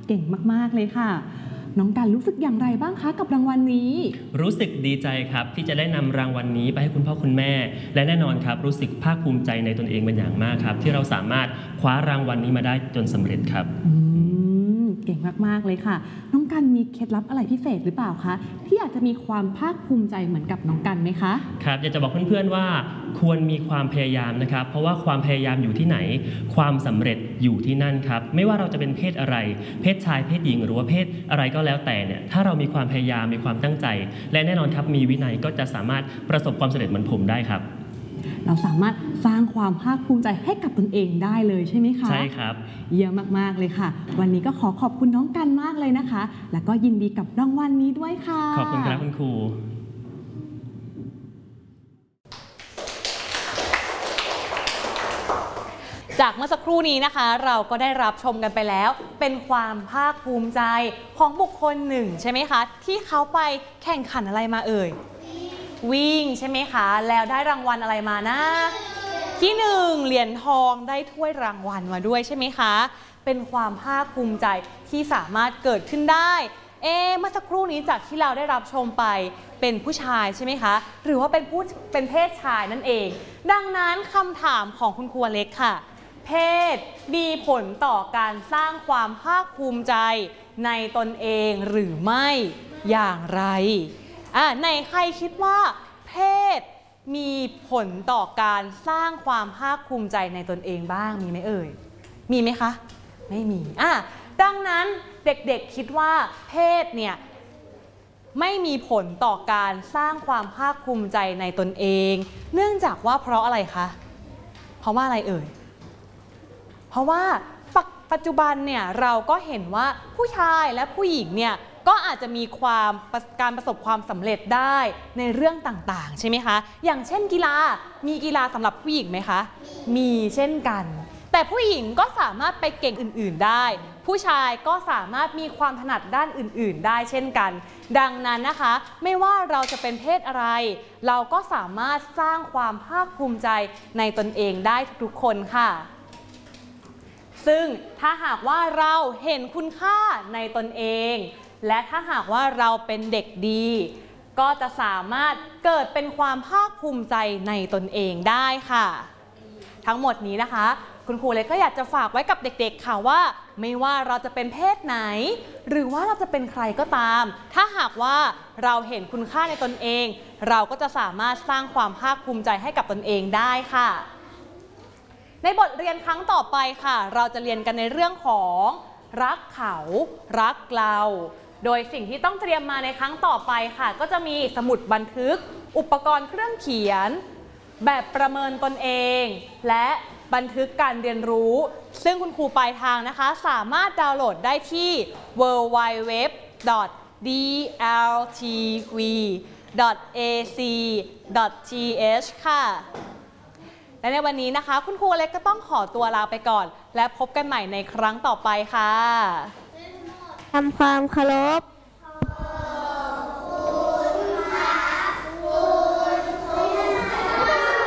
เก่งมากๆเลยค่ะน้องกันรู้สึกอย่างไรบ้างคะกับรางวัลนี้รู้สึกดีใจครับที่จะได้นำรางวัลนี้ไปให้คุณพ่อคุณแม่และแน่นอนครับรู้สึกภาคภูมิใจในตนเองเป็นอย่างมากครับที่เราสามารถคว้ารางวัลนี้มาได้จนสำเร็จครับเก่งมากๆเลยค่ะน้องกันมีเคล็ดลับอะไรพิเศษหรือเปล่าคะที่อาจจะมีความภาคภูมิใจเหมือนกับน้องกันไหมคะครับอยากจะบอกเพื่อนๆว่าควรมีความพยายามนะครับเพราะว่าความพยายามอยู่ที่ไหนความสำเร็จอยู่ที่นั่นครับไม่ว่าเราจะเป็นเพศอะไรเพศชายเพศหญิงหรือว่าเพศอะไรก็แล้วแต่เนี่ยถ้าเรามีความพยายามมีความตั้งใจและแน่นอนครับมีวินัยก็จะสามารถประสบความสำเร็จเหมือนผมได้ครับเราสามารถสร้างความภาคภูมิใจให้กับตนเองได้เลยใช่ไหมคะใช่ครับเยี่ยมมากๆเลยค่ะวันนี้ก็ขอบคุณน้องกันมากเลยนะคะแล้วก็ยินดีกับรางวัลนี้ด้วยค่ะขอบคุณครับคุณครูจากเมื่อสักครู่นี้นะคะเราก็ได้รับชมกันไปแล้วเป็นความภาคภูมิใจของบุคคลหนึ่งใช่ไหมคะที่เขาไปแข่งขันอะไรมาเอ่ยวิ่งใช่ไหมคะแล้วได้รางวัลอะไรมานะที่1เหรียญทองได้ถ้วยรางวัลมาด้วยใช่ไหมคะเป็นความภาคภูมิใจที่สามารถเกิดขึ้นได้เมื่อสักครู่นี้จากที่เราได้รับชมไปเป็นผู้ชายใช่ไหมคะหรือว่าเป็นเพศชายนั่นเองดังนั้นคำถามของคุณครูเล็กค่ะเพศมีผลต่อการสร้างความภาคภูมิใจในตนเองหรือไม่อย่างไรไหนใครคิดว่าเพศมีผลต่อการสร้างความภาคภูมิใจในตนเองบ้างมีไหมเอ่ยมีไหมคะไม่มีดังนั้นเด็กๆคิดว่าเพศเนี่ยไม่มีผลต่อการสร้างความภาคภูมิใจในตนเองเนื่องจากว่าเพราะอะไรคะเพราะว่าอะไรเอ่ยเพราะว่าปัจจุบันเนี่ยเราก็เห็นว่าผู้ชายและผู้หญิงเนี่ยก็อาจจะมีการประสบความสำเร็จได้ในเรื่องต่างๆใช่ไหมคะอย่างเช่นกีฬามีกีฬาสำหรับผู้หญิงไหมคะมีเช่นกันแต่ผู้หญิงก็สามารถไปเก่งอื่นๆได้ผู้ชายก็สามารถมีความถนัดด้านอื่นๆได้เช่นกันดังนั้นนะคะไม่ว่าเราจะเป็นเพศอะไรเราก็สามารถสร้างความภาคภูมิใจในตนเองได้ทุกๆคนค่ะซึ่งถ้าหากว่าเราเห็นคุณค่าในตนเองและถ้าหากว่าเราเป็นเด็กดีก็จะสามารถเกิดเป็นความภาคภูมิใจในตนเองได้ค่ะทั้งหมดนี้นะคะคุณครูเล็กก็อยากจะฝากไว้กับเด็กๆค่ะว่าไม่ว่าเราจะเป็นเพศไหนหรือว่าเราจะเป็นใครก็ตามถ้าหากว่าเราเห็นคุณค่าในตนเองเราก็จะสามารถสร้างความภาคภูมิใจให้กับตนเองได้ค่ะในบทเรียนครั้งต่อไปค่ะเราจะเรียนกันในเรื่องของรักเขารักเราโดยสิ่งที่ต้องเตรียมมาในครั้งต่อไปค่ะก็จะมีสมุดบันทึกอุปกรณ์เครื่องเขียนแบบประเมินตนเองและบันทึกการเรียนรู้ซึ่งคุณครูปลายทางนะคะสามารถดาวน์โหลดได้ที่ www.dltv.ac.th ค่ะและในวันนี้นะคะคุณครูเล็กก็ต้องขอตัวลาไปก่อนและพบกันใหม่ในครั้งต่อไปค่ะทำความเคารพ